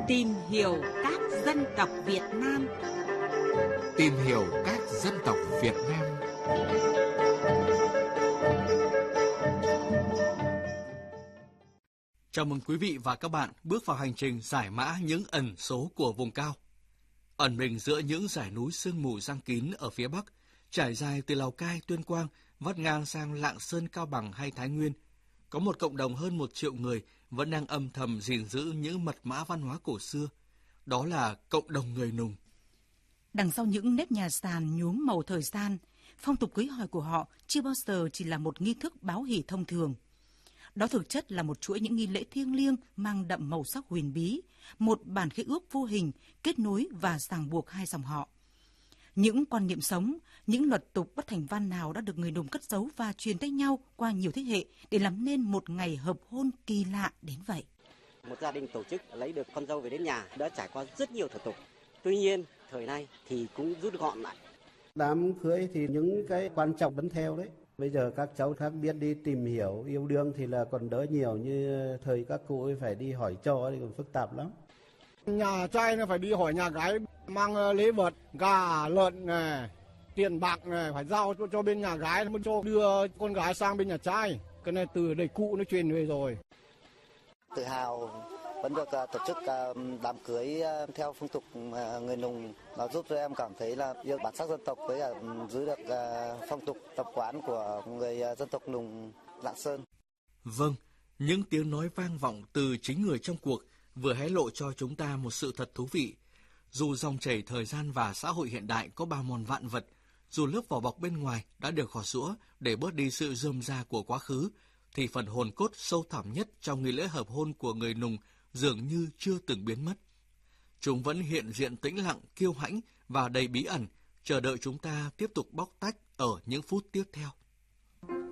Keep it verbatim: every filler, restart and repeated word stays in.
Tìm hiểu các dân tộc Việt Nam. Tìm hiểu các dân tộc Việt Nam. Chào mừng quý vị và các bạn bước vào hành trình giải mã những ẩn số của vùng cao. Ẩn mình giữa những dải núi sương mù giăng kín ở phía Bắc, trải dài từ Lào Cai, Tuyên Quang, vắt ngang sang Lạng Sơn, Cao Bằng hay Thái Nguyên, có một cộng đồng hơn một triệu người vẫn đang âm thầm gìn giữ những mật mã văn hóa cổ xưa. Đó là cộng đồng người Nùng. Đằng sau những nếp nhà sàn nhuốm màu thời gian, phong tục cưới hỏi của họ chưa bao giờ chỉ là một nghi thức báo hỷ thông thường. Đó thực chất là một chuỗi những nghi lễ thiêng liêng mang đậm màu sắc huyền bí, một bản khế ước vô hình kết nối và ràng buộc hai dòng họ. Những quan niệm sống, những luật tục bất thành văn nào đã được người Nùng cất giấu và truyền tới nhau qua nhiều thế hệ để làm nên một ngày hợp hôn kỳ lạ đến vậy. Một gia đình tổ chức lấy được con dâu về đến nhà đã trải qua rất nhiều thủ tục. Tuy nhiên, thời nay thì cũng rút gọn lại. Đám cưới thì những cái quan trọng vẫn theo đấy. Bây giờ các cháu khác biết đi tìm hiểu yêu đương thì là còn đỡ nhiều, như thời các cụ ấy phải đi hỏi trò thì còn phức tạp lắm. Nhà trai nó phải đi hỏi nhà gái mang lễ vật, gà, lợn này, tiền bạc này phải giao cho, cho bên nhà gái mới cho đưa con gái sang bên nhà trai. Cái này từ đời cụ nó truyền về rồi. Tự hào vẫn được uh, tổ chức uh, đám cưới uh, theo phong tục uh, người Nùng, nó giúp cho em cảm thấy là yêu bản sắc dân tộc với uh, giữ được uh, phong tục tập quán của người uh, dân tộc Nùng Lạng Sơn. Vâng, những tiếng nói vang vọng từ chính người trong cuộc vừa hé lộ cho chúng ta một sự thật thú vị. Dù dòng chảy thời gian và xã hội hiện đại có bao mòn vạn vật, dù lớp vỏ bọc bên ngoài đã được gọt giũa để bớt đi sự rườm rà của quá khứ, thì phần hồn cốt sâu thẳm nhất trong nghi lễ hợp hôn của người Nùng dường như chưa từng biến mất. Chúng vẫn hiện diện tĩnh lặng, kiêu hãnh và đầy bí ẩn, chờ đợi chúng ta tiếp tục bóc tách ở những phút tiếp theo.